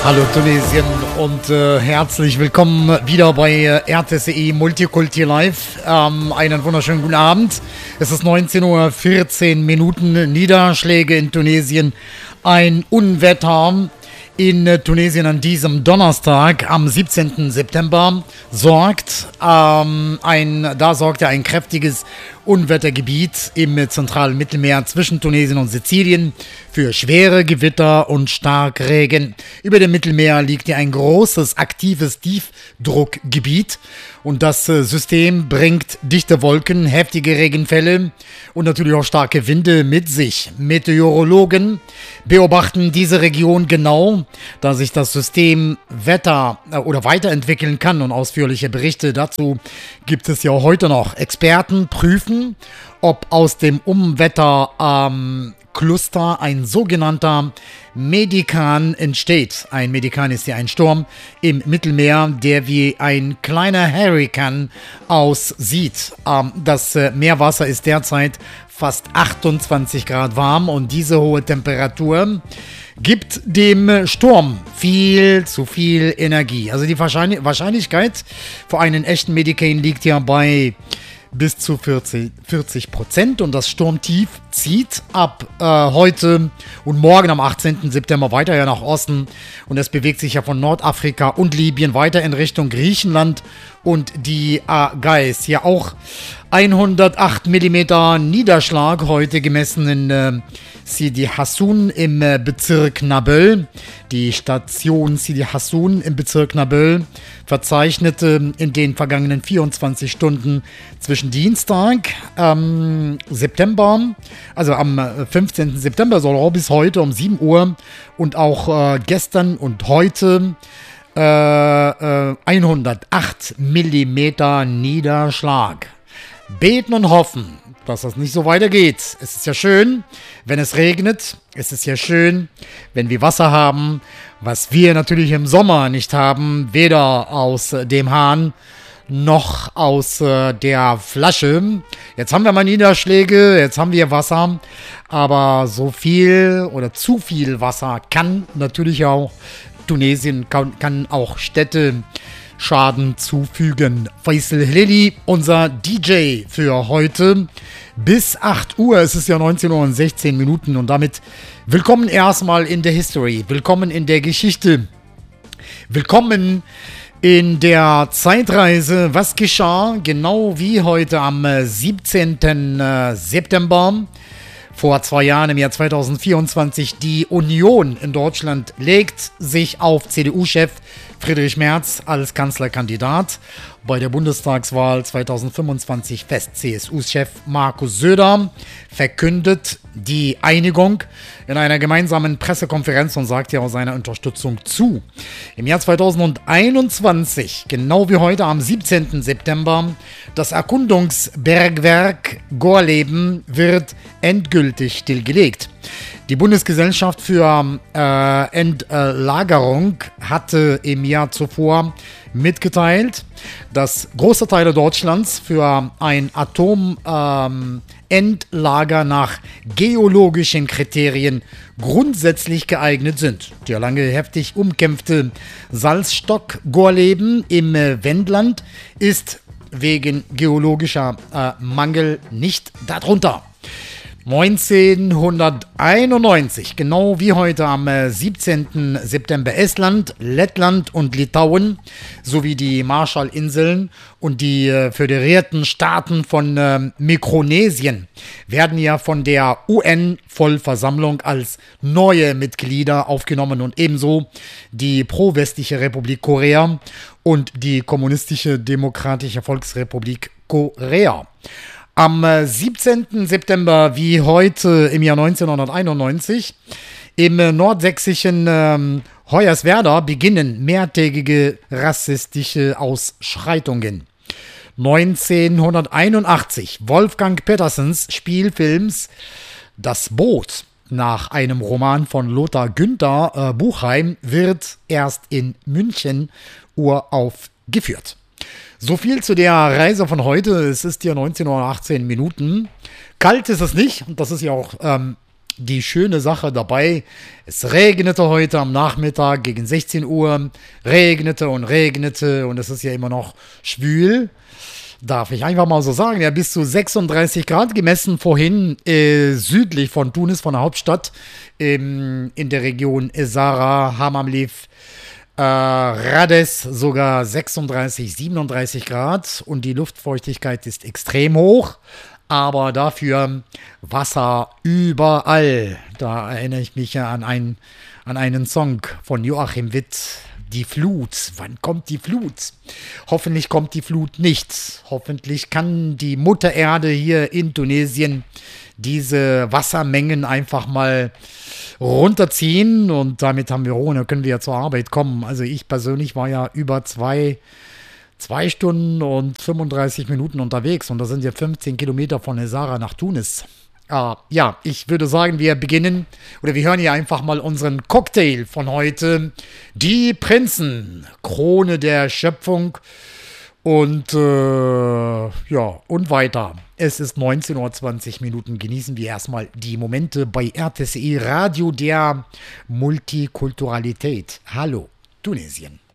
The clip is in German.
Hallo Tunesien und herzlich willkommen wieder bei RTCI Multikulti Live. Einen wunderschönen guten Abend. Es ist 19:14 Uhr, Niederschläge in Tunesien, ein Unwetter in Tunesien an diesem Donnerstag am 17. September sorgt ein kräftiges Unwettergebiet im zentralen Mittelmeer zwischen Tunesien und Sizilien für schwere Gewitter und Starkregen. Über dem Mittelmeer liegt hier ein großes, aktives Tiefdruckgebiet und das System bringt dichte Wolken, heftige Regenfälle und natürlich auch starke Winde mit sich. Meteorologen beobachten diese Region genau, da sich das System weiterentwickeln kann, und ausführliche Berichte dazu gibt es ja heute noch. Experten prüfen, ob aus dem Unwetter-Cluster ein sogenannter Medikan entsteht. Ein Medikan ist ja ein Sturm im Mittelmeer, der wie ein kleiner Hurrikan aussieht. Das Meerwasser ist derzeit fast 28 Grad warm und diese hohe Temperatur gibt dem Sturm viel zu viel Energie. Also die Wahrscheinlichkeit für einen echten Medikan liegt ja bei bis zu 40% und das Sturmtief zieht ab heute und morgen am 18. September weiter nach Osten und es bewegt sich ja von Nordafrika und Libyen weiter in Richtung Griechenland und die Ägäis. Ja, auch 108 mm Niederschlag heute gemessen in Sidi Hassoun im Bezirk Naböl. Die Station Sidi Hassoun im Bezirk Naböl verzeichnete in den vergangenen 24 Stunden zwischen Dienstag, September, also am 15. September, soll auch bis heute um 7 Uhr und auch gestern und heute 108 mm Niederschlag. Beten und hoffen, dass das nicht so weitergeht. Es ist ja schön, wenn es regnet. Es ist ja schön, wenn wir Wasser haben, was wir natürlich im Sommer nicht haben, weder aus dem Hahn noch aus der Flasche. Jetzt haben wir mal Niederschläge, jetzt haben wir Wasser, aber so viel oder zu viel Wasser kann natürlich auch Tunesien, kann auch Städte Schaden zufügen. Faisal Heleli, unser DJ für heute bis 8 Uhr. Es ist ja 19:16 Uhr und damit willkommen erstmal in der History. Willkommen in der Geschichte. Willkommen in der Zeitreise. Was geschah genau wie heute am 17. September? Vor 2 Jahren, im Jahr 2024, die Union in Deutschland legt sich auf CDU-Chef Friedrich Merz als Kanzlerkandidat. Bei der Bundestagswahl 2025 fest. CSU-Chef Markus Söder verkündet die Einigung in einer gemeinsamen Pressekonferenz und sagt ja auch seine Unterstützung zu. Im Jahr 2021, genau wie heute am 17. September, das Erkundungsbergwerk Gorleben wird endgültig stillgelegt. Die Bundesgesellschaft für Endlagerung hatte im Jahr zuvor mitgeteilt, dass große Teile Deutschlands für ein Atomendlager nach geologischen Kriterien grundsätzlich geeignet sind. Der lange heftig umkämpfte Salzstock Gorleben im Wendland ist wegen geologischer Mangel nicht darunter. 1991, genau wie heute am 17. September, Estland, Lettland und Litauen sowie die Marshallinseln und die föderierten Staaten von Mikronesien werden ja von der UN-Vollversammlung als neue Mitglieder aufgenommen und ebenso die pro-westliche Republik Korea und die kommunistische Demokratische Volksrepublik Korea. Am 17. September wie heute im Jahr 1991 im nordsächsischen Hoyerswerda beginnen mehrtägige rassistische Ausschreitungen. 1981 Wolfgang Petersens Spielfilms Das Boot nach einem Roman von Lothar Günther Buchheim wird erst in München uraufgeführt. So viel zu der Reise von heute. Es ist hier 19:18 Uhr. Kalt ist es nicht. Und das ist ja auch die schöne Sache dabei, es regnete heute am Nachmittag gegen 16 Uhr, regnete und es ist ja immer noch schwül. Darf ich einfach mal so sagen, ja, bis zu 36 Grad gemessen vorhin südlich von Tunis, von der Hauptstadt, in der Region Essaara, Hamamliv, Rades sogar 36, 37 Grad und die Luftfeuchtigkeit ist extrem hoch, aber dafür Wasser überall. Da erinnere ich mich ja an einen Song von Joachim Witt. Die Flut. Wann kommt die Flut? Hoffentlich kommt die Flut nicht. Hoffentlich kann die Mutter Erde hier in Tunesien diese Wassermengen einfach mal runterziehen und damit haben wir Ruhe, dann können wir ja zur Arbeit kommen. Also ich persönlich war ja über zwei Stunden und 35 Minuten unterwegs und das sind ja 15 Kilometer von Essaara nach Tunis. Ja, ich würde sagen, wir beginnen oder wir hören hier einfach mal unseren Cocktail von heute. Die Prinzen, Krone der Schöpfung und ja, und weiter. Es ist 19:20 Uhr. Genießen wir erstmal die Momente bei RTSI Radio der Multikulturalität. Hallo, Tunesien.